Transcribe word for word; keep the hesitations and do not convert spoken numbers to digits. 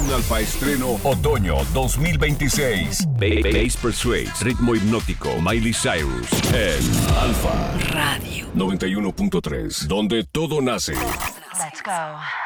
un alfa estreno otoño dos mil veintiséis. Bass Persuades, ritmo hipnótico, Miley Cyrus en Alfa Radio noventa y uno punto tres, donde todo nace. Let's go.